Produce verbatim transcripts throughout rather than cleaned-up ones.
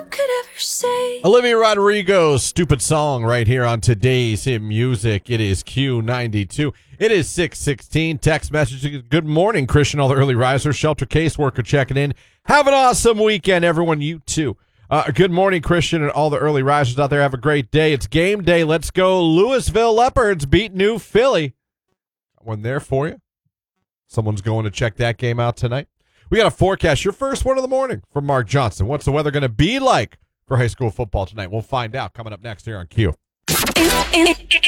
could ever say. Olivia Rodrigo's Stupid Song right here on today's Hit Music. It is Q ninety-two. It is six sixteen. Text message. Good morning, Christian, all the early risers. Shelter caseworker checking in. Have an awesome weekend, everyone. You too. Uh, good morning, Christian, and all the early risers out there. Have a great day. It's game day. Let's go. Louisville Leopards beat New Philly. Got one there for you. Someone's going to check that game out tonight. We got a forecast, your first one of the morning, from Mark Johnson. What's the weather going to be like for high school football tonight? We'll find out coming up next here on Q. In, in,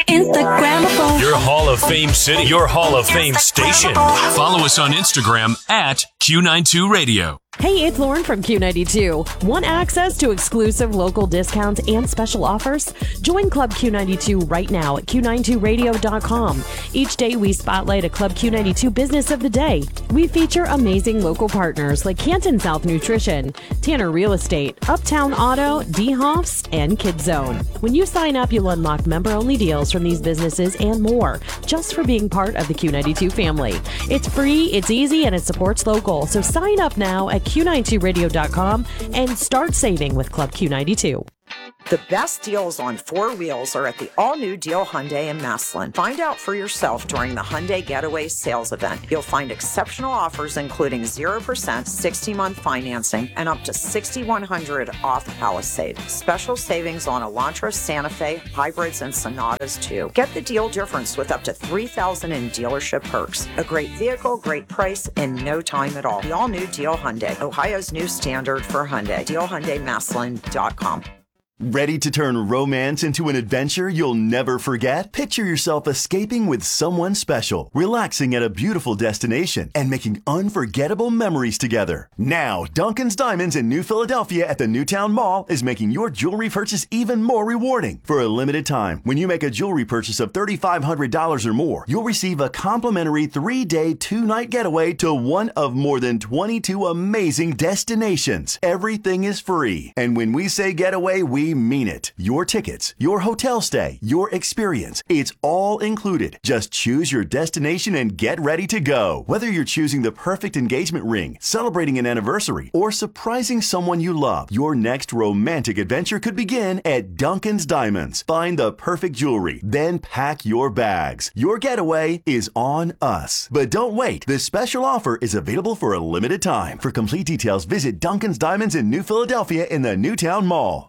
Instagram. Your Hall of Fame city, your Hall of Fame station. Follow us on Instagram at Q ninety-two Radio. Hey, it's Lauren from Q ninety-two. Want access to exclusive local discounts and special offers? Join Club Q ninety-two right now at Q ninety-two radio dot com. Each day we spotlight a Club Q ninety-two business of the day. We feature amazing local partners like Canton South Nutrition, Tanner Real Estate, Uptown Auto, D-Hoffs, and Kids Zone. When you sign up, you'll unlock member-only deals from these businesses and more, just for being part of the Q ninety-two family. It's free, it's easy, and it supports local. So sign up now at Q ninety-two radio dot com and start saving with Club Q ninety-two. The best deals on four wheels are at the all-new Deal Hyundai in Massillon. Find out for yourself during the Hyundai Getaway sales event. You'll find exceptional offers including zero percent sixty-month financing and up to six thousand one hundred dollars off Palisade. Special savings on Elantra, Santa Fe, hybrids, and Sonatas too. Get the deal difference with up to three thousand dollars in dealership perks. A great vehicle, great price, in no time at all. The all-new Deal Hyundai, Ohio's new standard for Hyundai. Deal Hyundai Massillon dot com. Ready to turn romance into an adventure you'll never forget? Picture yourself escaping with someone special, relaxing at a beautiful destination, and making unforgettable memories together. Now, Duncan's Diamonds in New Philadelphia at the Newtown Mall is making your jewelry purchase even more rewarding. For a limited time, when you make a jewelry purchase of three thousand five hundred dollars or more, you'll receive a complimentary three-day, two-night getaway to one of more than twenty-two amazing destinations. Everything is free. And when we say getaway, we mean it. Your tickets, your hotel stay, your experience, it's all included. Just choose your destination and get ready to go. Whether you're choosing the perfect engagement ring, celebrating an anniversary, or surprising someone you love, your next romantic adventure could begin at Duncan's Diamonds. Find the perfect jewelry, then pack your bags. Your getaway is on us. But don't wait. This special offer is available for a limited time. For complete details, visit Duncan's Diamonds in New Philadelphia in the Newtown Mall.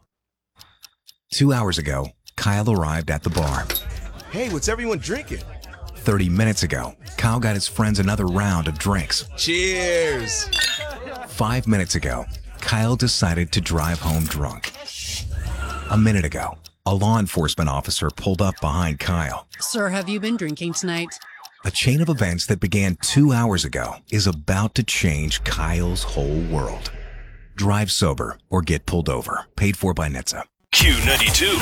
Two hours ago, Kyle arrived at the bar. Hey, what's everyone drinking? Thirty minutes ago, Kyle got his friends another round of drinks. Cheers! Five minutes ago, Kyle decided to drive home drunk. A minute ago, a law enforcement officer pulled up behind Kyle. Sir, have you been drinking tonight? A chain of events that began two hours ago is about to change Kyle's whole world. Drive sober or get pulled over. Paid for by N H T S A. Q ninety-two.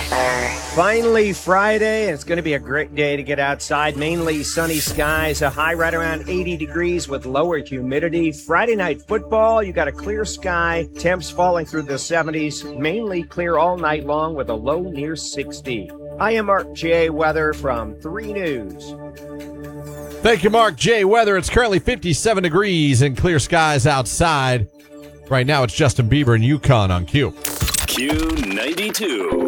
Finally Friday, and it's going to be a great day to get outside. Mainly sunny skies, a high right around eighty degrees with lower humidity. Friday night football, you got a clear sky, temps falling through the seventies, mainly clear all night long with a low near sixty. I am Mark J. Weather from three News. Thank you, Mark J. Weather. It's currently fifty-seven degrees and clear skies outside. Right now, it's Justin Bieber and Yukon on Q. Q ninety-two.